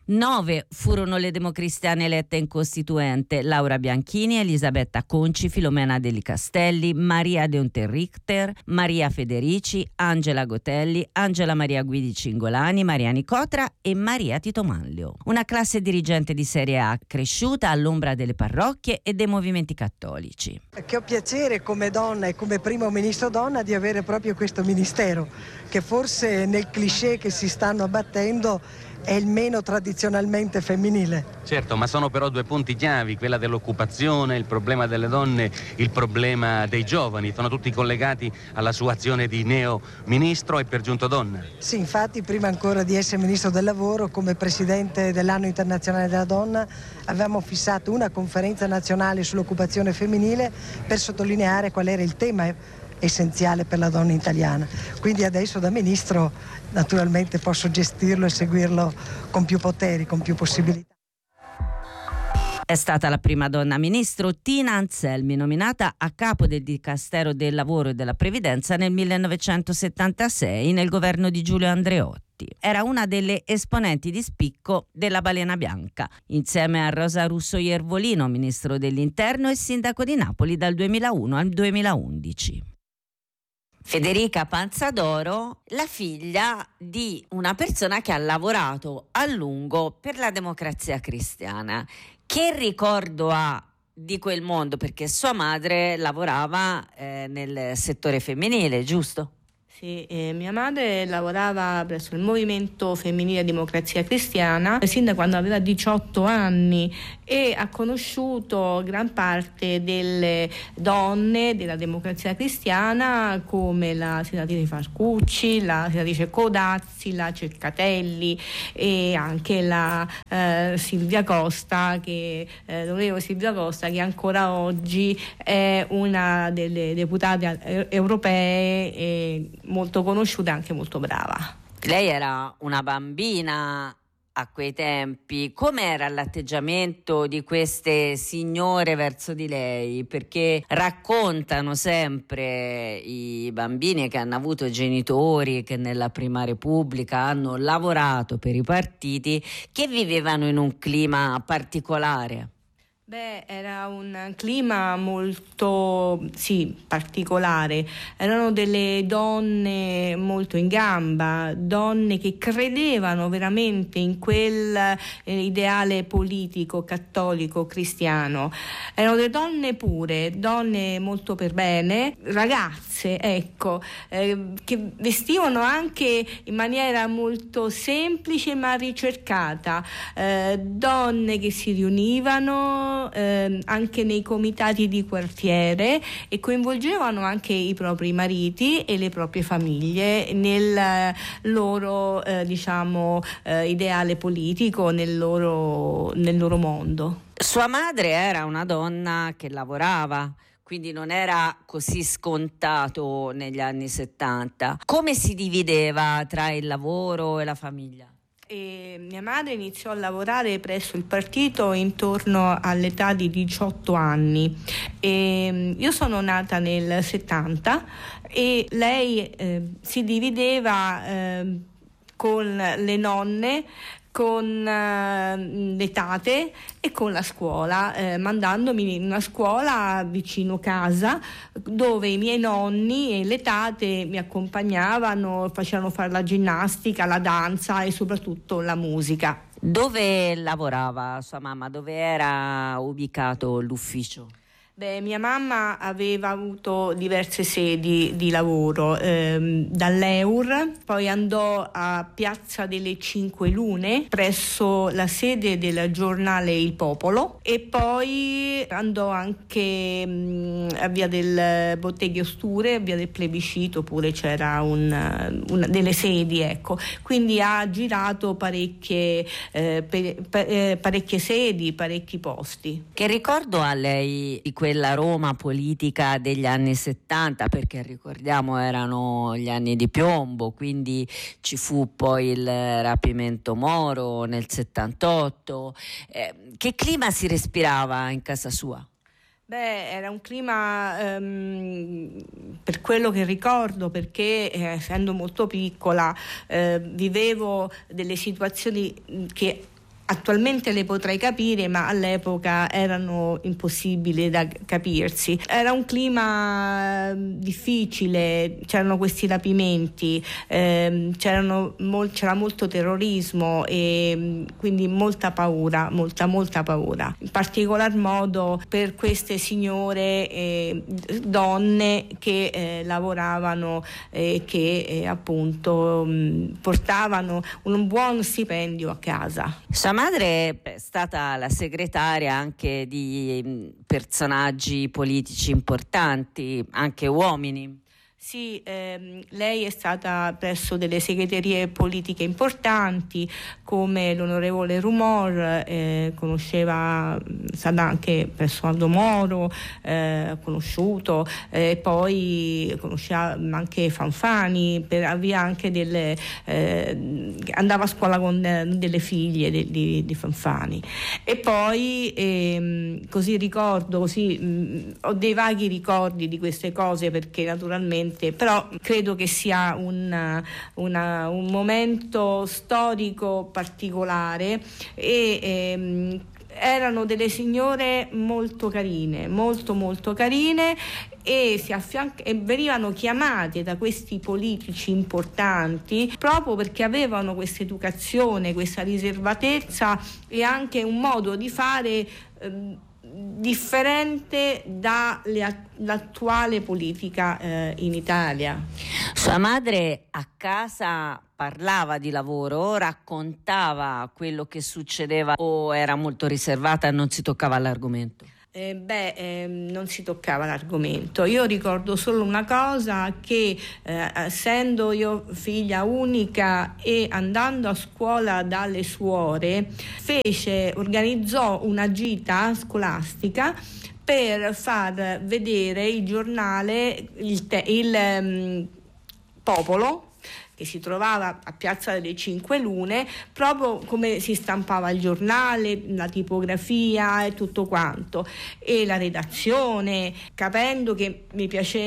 9 furono le democristiane elette in Costituente: Laura Bianchini, Elisabetta Conci, Filomena Deli Castelli, Maria De Unterrichter, Maria Federici, Angela Gotelli, Angela Maria Guidi Cingolani, Maria Nicotra e Maria Tito Manlio. Una classe dirigente di serie A cresciuta all'ombra delle parrocchie e dei movimenti cattolici. Che ho piacere come donna e come primo ministro donna di avere proprio questo ministero, che forse nel cliché che si stanno abbattendo è il meno tradizionalmente femminile. Certo, ma sono però due punti chiavi, quella dell'occupazione, il problema delle donne, il problema dei giovani, sono tutti collegati alla sua azione di neo ministro e per giunto donna. Sì, infatti prima ancora di essere ministro del lavoro, come presidente dell'anno internazionale della donna, avevamo fissato una conferenza nazionale sull'occupazione femminile per sottolineare qual era il tema essenziale per la donna italiana. Quindi adesso da ministro naturalmente posso gestirlo e seguirlo con più poteri, con più possibilità. È stata la prima donna ministro Tina Anselmi, nominata a capo del Dicastero del Lavoro e della Previdenza nel 1976 nel governo di Giulio Andreotti. Era una delle esponenti di spicco della Balena Bianca, insieme a Rosa Russo Iervolino, ministro dell'Interno e sindaco di Napoli dal 2001 al 2011. Federica Panzadoro, la figlia di una persona che ha lavorato a lungo per la Democrazia Cristiana. Che ricordo ha di quel mondo? Perché sua madre lavorava nel settore femminile, giusto? Sì, mia madre lavorava presso il Movimento Femminile Democrazia Cristiana sin da quando aveva 18 anni e ha conosciuto gran parte delle donne della Democrazia Cristiana, come la senatrice Farcucci, la senatrice Codazzi, la Cercatelli e anche la Silvia Costa, l'onorevole Silvia Costa, che ancora oggi è una delle deputate europee molto conosciuta e anche molto brava. Lei era una bambina a quei tempi. Com'era l'atteggiamento di queste signore verso di lei? Perché raccontano sempre i bambini che hanno avuto genitori che nella Prima Repubblica hanno lavorato per i partiti, che vivevano in un clima particolare. Beh, era un clima molto, particolare. Erano delle donne molto in gamba, donne che credevano veramente in quel ideale politico, cattolico, cristiano. Erano delle donne pure, donne molto per bene, ragazze, che vestivano anche in maniera molto semplice ma ricercata, donne che si riunivano anche nei comitati di quartiere e coinvolgevano anche i propri mariti e le proprie famiglie nel loro ideale politico, nel loro mondo. Sua madre era una donna che lavorava, quindi non era così scontato negli anni 70. Come si divideva tra il lavoro e la famiglia? Mia madre iniziò a lavorare presso il partito intorno all'età di 18 anni. Io sono nata nel 70 e lei si divideva con le nonne, con le tate e con la scuola, mandandomi in una scuola vicino casa dove i miei nonni e le tate mi accompagnavano, facevano fare la ginnastica, la danza e soprattutto la musica. Dove lavorava sua mamma? Dove era ubicato l'ufficio? Beh, mia mamma aveva avuto diverse sedi di lavoro, dall'Eur, poi andò a Piazza delle Cinque Lune presso la sede del giornale Il Popolo e poi andò anche a Via del Botteghe Osture, a Via del Plebiscito pure c'era delle sedi, ecco. Quindi ha girato parecchie sedi, parecchi posti. Che ricordo ha lei di quella Roma politica degli anni 70, perché ricordiamo erano gli anni di piombo, quindi ci fu poi il rapimento Moro nel 78. Che clima si respirava in casa sua? Beh, era un clima, per quello che ricordo, perché essendo molto piccola vivevo delle situazioni che Attualmente le potrei capire, ma all'epoca erano impossibili da capirsi. Era un clima difficile, c'erano questi rapimenti, c'era molto terrorismo e quindi molta paura, molta paura. In particolar modo per queste signore donne che lavoravano e che appunto portavano un buon stipendio a casa. Sua madre è stata la segretaria anche di personaggi politici importanti, anche uomini. Sì, lei è stata presso delle segreterie politiche importanti come l'onorevole Rumor, conosceva, stata anche presso Aldo Moro, conosciuto, poi conosceva anche Fanfani, aveva anche andava a scuola con delle figlie di Fanfani. E poi così ricordo, ho dei vaghi ricordi di queste cose perché naturalmente, però credo che sia un momento storico particolare e erano delle signore molto carine, molto carine e venivano chiamate da questi politici importanti proprio perché avevano questa educazione, questa riservatezza e anche un modo di fare differente dall'attuale politica in Italia. Sua madre a casa parlava di lavoro, raccontava quello che succedeva o era molto riservata e non si toccava l'argomento? Non si toccava l'argomento. Io ricordo solo una cosa, che essendo io figlia unica e andando a scuola dalle suore, organizzò una gita scolastica per far vedere il giornale il Popolo, che si trovava a Piazza delle Cinque Lune, proprio come si stampava il giornale, la tipografia e tutto quanto, e la redazione, capendo che mi piaceva